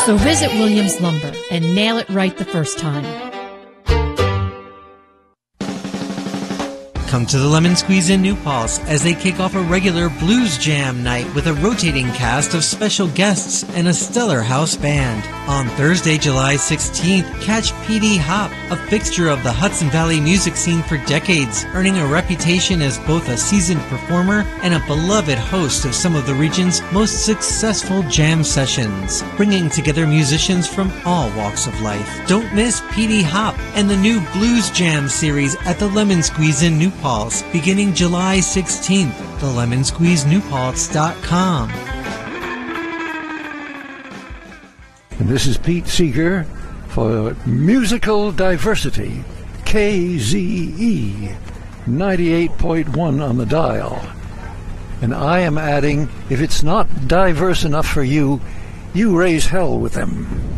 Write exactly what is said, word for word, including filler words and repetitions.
So visit Williams Lumber and nail it right the first time. Come to the Lemon Squeeze in New Paltz as they kick off a regular blues jam night with a rotating cast of special guests and a stellar house band. On Thursday, July sixteenth, catch P D Hop, a fixture of the Hudson Valley music scene for decades, earning a reputation as both a seasoned performer and a beloved host of some of the region's most successful jam sessions, bringing together musicians from all walks of life. Don't miss P D Hop and the new Blues Jam series at the Lemon Squeeze in New Paltz, beginning July sixteenth. the lemon squeeze new paltz dot com. And this is Pete Seeger for Musical Diversity, K Z E, ninety-eight point one on the dial. And I am adding, if it's not diverse enough for you, you raise hell with them.